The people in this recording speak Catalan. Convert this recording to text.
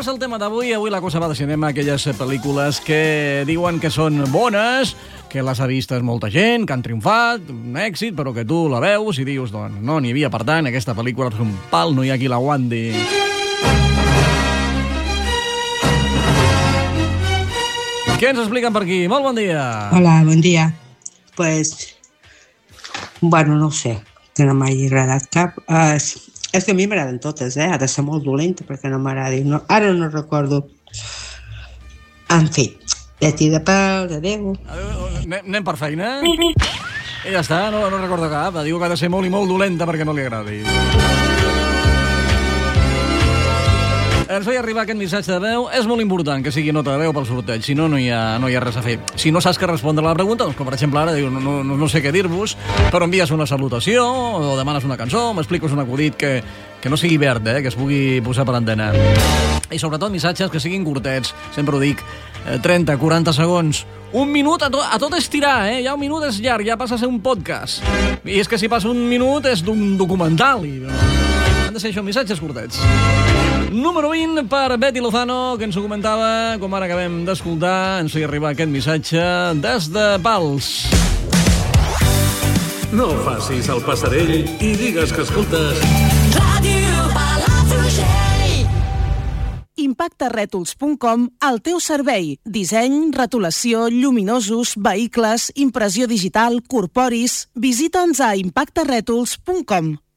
és el tema d'avui. Avui la cosa va de cinema, aquelles pel·lícules que diuen que són bones, que les ha vistes molta gent, que han triomfat, un èxit, però que tu la veus i dius, doncs, no n'hi havia, per tant, aquesta pel·lícula és un pal, no hi ha qui l'aguanti. Què ens expliquen per aquí? Molt bon dia. Hola, bon dia. Pues, bueno, no ho sé, que no m'hagi agradat cap. És que a mi m'agraden totes, ha de ser molt dolenta perquè no m'agradi. No, ara no recordo. En fi, Betty de Pau, de Déu. Anem per feina? I ja està, no recordo cap. Diu que ha de ser molt i molt dolenta perquè no li agradi. Ens feia arribar aquest missatge de veu. És molt important que sigui nota de veu pel sorteig, si no, no hi ha res a fer. Si no saps què respondre a la pregunta, doncs com per exemple ara diu, no sé què dir-vos, però envies una salutació o demanes una cançó, m'expliques un acudit que no sigui verd, que es pugui posar per antena. I sobretot missatges que siguin curtets, sempre ho dic, 30, 40 segons, un minut, a tot estirar, ja un minut és llarg, ja passa a ser un podcast. I és que si passa un minut és d'un documental. Han de ser això, missatges curtets. Número 20 per Betty Lozano, que ens ho comentava, com ara acabem d'escoltar, ens feia arribar aquest missatge des de Pals. No facis el passarell i digues que escoltes Ràdio Palafrugell. Impactarètols.com, al teu servei. Disseny, retolació, lluminosos, vehicles, impressió digital, corporis. Visita'ns a impactarètols.com.